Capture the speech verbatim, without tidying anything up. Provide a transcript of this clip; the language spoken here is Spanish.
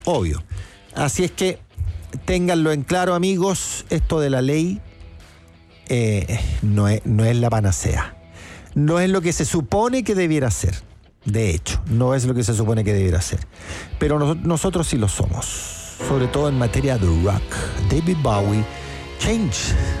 obvio. Así es que ténganlo en claro, amigos, esto de la ley eh, no es, no es la panacea. No es lo que se supone que debiera ser. De hecho, no es lo que se supone que debiera ser. Pero no, nosotros sí lo somos. Sobre todo en materia de rock. David Bowie, Change.